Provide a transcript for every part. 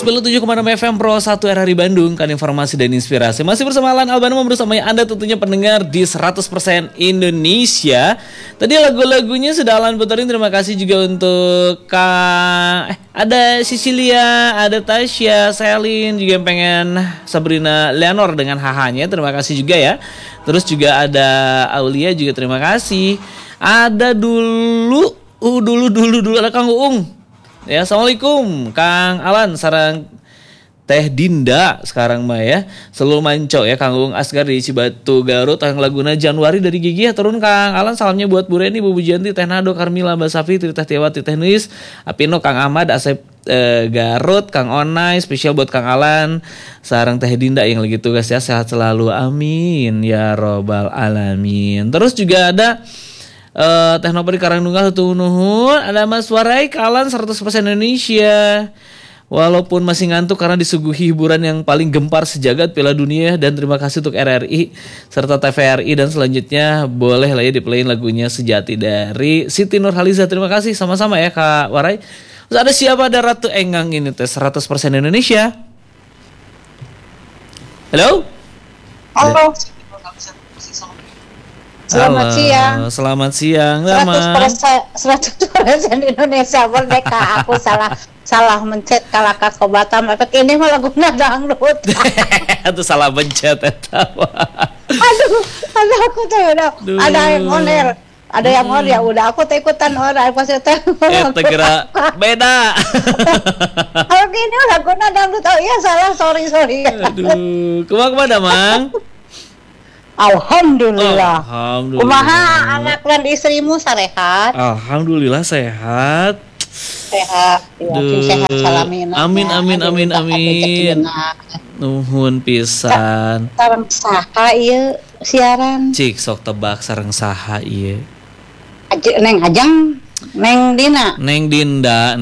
97,6 FM Pro 1 RRI Bandung, kan informasi dan inspirasi. Masih bersama Alan Albano bersama Anda tentunya pendengar di 100% Indonesia. Tadi lagu-lagunya sudah Alan puterin. Terima kasih juga untuk ada Sicilia, ada Tasya, Selin, juga yang pengen Sabrina Leonor dengan hahanya. Terima kasih juga ya. Terus juga ada Aulia juga terima kasih. Ada dulu ada Kang Uung. Ya, assalamualaikum Kang Alan, sarang Teh Dinda sekarang mah ya. Selalu manco ya Kang Uung Asgar di Cibatu Garut. Kang Laguna Januari dari Gigi ya turun Kang Alan. Salamnya buat Bu Reni, Bu Bujanti, Teh Nado, Karmila, Mbak Safi, Teh Tiawati, Teh Nuis, Apino, Kang Ahmad, Asep Garut, Kang Onai, spesial buat Kang Alan, sarang Teh Dinda yang lagi tugas ya. Sehat selalu, amin ya robbal alamin. Terus juga ada Teknopedi Karangtunggal nuhun, ada Mas Warai Kalan 100% Indonesia. Walaupun masih ngantuk karena disuguhi hiburan yang paling gempar sejagat Piala Dunia. Dan terima kasih untuk RRI serta TVRI. Dan selanjutnya boleh lah ya diplayin lagunya Sejati dari Siti Nurhaliza. Terima kasih sama-sama ya Kak Warai. Terus ada siapa, ada Ratu Engang ini tes 100% Indonesia. Halo. Halo. Selamat siang. Selamat siang. 100% Indonesia merdeka. Aku salah mencet kalaka ke Batam. Efek ini mah laguna dangdut. Itu salah mencet eta. Aduh, aku tuh udah ada yang oner. Ada yang on ya udah aku teh ikutan orang pas itu. Tegera beda. Kalau gini laguna dangdut. Oh iya salah, sorry. Aduh, kumaha Mang? Alhamdulillah. Kumaha anak dan istrimu sarehat? Alhamdulillah sehat. Sehat. Ya, sehat salamin. Amin. Nuhun pisan. Sareng saha ieu siaran? Cik sok tebak sareng saha ieu? Neng Ajang, Neng Dina. Neng Dinda.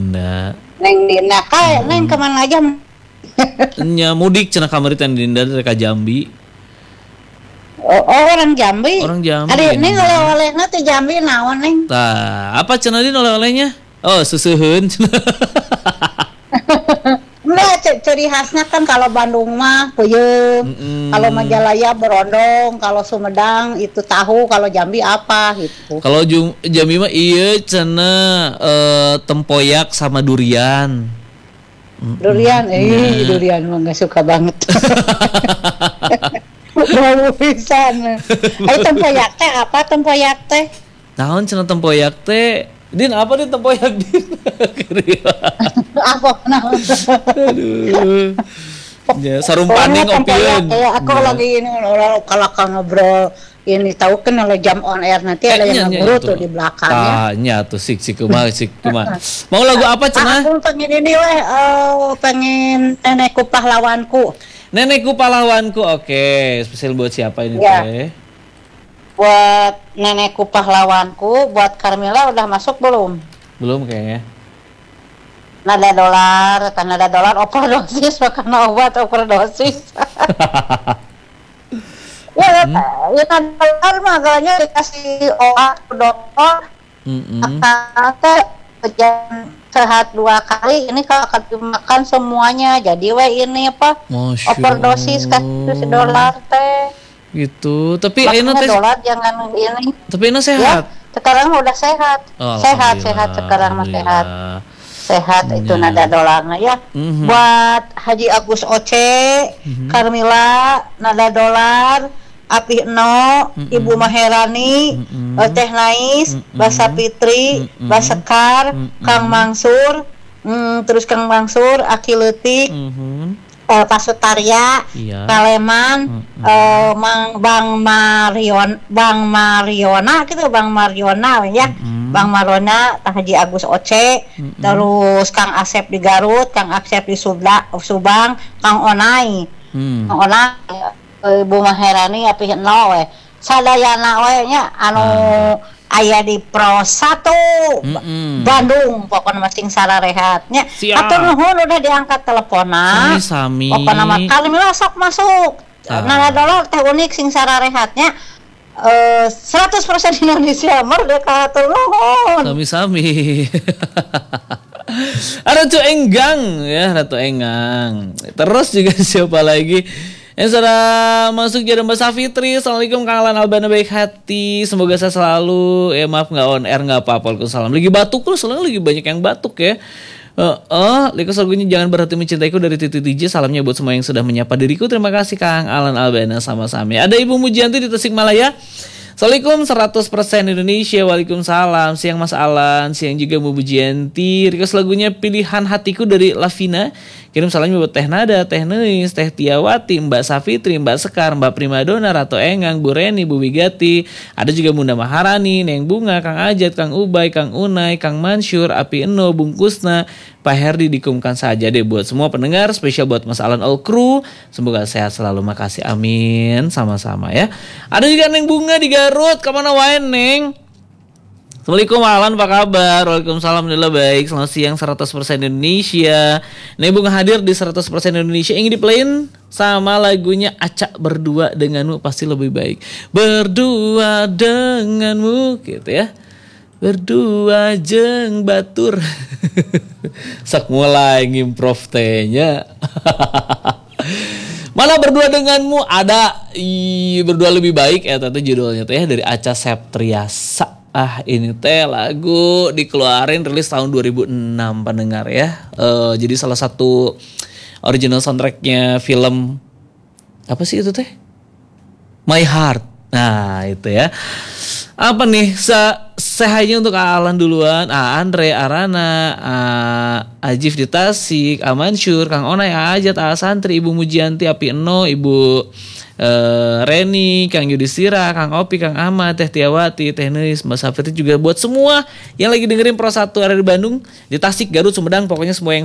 Kae Neng kemana aja? Nya mudik cenah kamari teh Dinda dari ka Jambi. Oh, orang Jambi. Ada ini oleh-olehna teh Jambi naon Neng? Tah, apa cenah din oleh-olehnya? Oh, susuhun. Enggak, ciri khasnya kan kalau Bandung mah peuyeum, kalau Majalaya berondong, kalau Sumedang itu tahu, kalau Jambi apa gitu. Kalau Jambi mah ieu cenah tempoyak sama durian. Durian mah enggak suka banget. Bau pisan. Tempoyak teh apa tempoyak teh? Naon cenah tempoyak teh? Din apa din tempoyak din? Apa naon? Aduh. Ya, sarung paning opieun. Aku lagi ini kalau ngobrol ini tahu kan kalau jam on air nanti ada yang ngurut tuh di belakangnya. Nya tuh sik kumaha. Mau lagu apa cenah? Aku pengen ini pengen Nenekku Pahlawanku. Nenekku Pahlawanku, oke. Spesial buat siapa ini teh? Buat Nenekku Pahlawanku, buat Karmila udah masuk belum? Belum kayaknya. Nada dolar overdosis makan obat overdosis. Ya nada dolar mah agaknya dikasih obat dokter. Kata kejadian sehat 2 kali ini kalau akan dimakan semuanya jadi ini apa overdosis kasih dolar teh gitu. Tapi ayeuna teh dolar jangan ini. Tapi ayeuna sehat. Ya, sekarang udah sehat. Sehat sekarang mah sehat itu nada dolarnya ya. Buat Haji Agus Oce, Karmila nada dolar, Api Eno, Ibu Maherani, Teh Nais, Basa Fitri, Basekar, Kang Mangsur, terus Kang Mangsur, Aki Leutik, Pak Sutarya, Kaleman, Bang Mariona gitu, Bang Mariona ya. Bang Marona, Haji Agus Oce, terus Kang Asep di Garut, Kang Asep di Subang, Kang Onai, Kang Onai, Ibu Maherani, Api Eno we. Sadayana we nya anu aya di Pro 1 Bandung, pokoknya masing sararehatnya. Atur nuhun udah diangkat teleponan. Sami. Pokoknya mah Karmila sok masuk. Nana dolar teh unik sing sararehatnya. 100% Indonesia merdeka, atur nuhun. Sami-sami. Ratu Enggang ya, Ratu Enggang. Terus juga siapa lagi yang sudah masuk jadi Mbak Safitri. Assalamualaikum Kang Alan Albana baik hati. Semoga saya selalu. Maaf nggak on air nggak apa-apa. Waalaikumsalam. Lagi batuk loh, soalnya lagi banyak yang batuk ya. Likas lagunya Jangan Berhenti Mencintaiku dari Titi DJ. Salamnya buat semua yang sudah menyapa diriku. Terima kasih Kang Alan Albana sama-sama. Ada Ibu Mujianti di Tasikmalaya. Assalamualaikum 100% Indonesia. Waalaikumsalam. Siang Mas Alan, siang juga Bu Mujianti. Request lagunya Pilihan Hatiku dari Lavina. Kirim salamnya buat Teh Nada, Teh Nenis, Teh Tiawati, Mbak Safitri, Mbak Sekar, Mbak Primadona, Ratu Enggang, Bu Reni, Bu Wigati. Ada juga Bunda Maharani, Neng Bunga, Kang Ajat, Kang Ubay, Kang Unai, Kang Mansur, Api Eno, Bung Kusna, Pak Herdi. Dikumkan saja deh buat semua pendengar. Spesial buat Mas Alan All Crew. Semoga sehat selalu. Makasih, amin. Sama-sama ya. Ada juga Neng Bunga di Garut. Kemana wae Neng? Assalamualaikum Alan, apa kabar? Waalaikumsalam, alhamdulillah baik. Selamat siang 100% Indonesia. Neng Bunga hadir di 100% Indonesia. Ingin diplayin sama lagunya Acak Berdua Denganmu Pasti Lebih Baik. Berdua denganmu gitu ya. Berdua jeng batur. Sak mulai ngimprov tehnya. Mana Berdua Denganmu ada Berdua Lebih Baik ya tante judulnya teh dari Acha Septriasa. Ini teh lagu dikeluarin rilis tahun 2006 pendengar ya. Jadi salah satu original soundtracknya film apa sih itu teh? My Heart. Nah itu ya. Apa nih sehanya untuk Alan duluan, Andre, Arana, Ajif di Tasik, Mansur, Kang Onai, Ajat, Santri, Ibu Mujianti, Api Eno, Ibu Reni, Kang Yudhistira, Kang Opi, Kang Ahmad, Teh Tiawati, Teh Nenis, Mbak Safitri juga buat semua yang lagi dengerin Pro 1 area di Bandung, di Tasik, Garut, Sumedang, pokoknya semua yang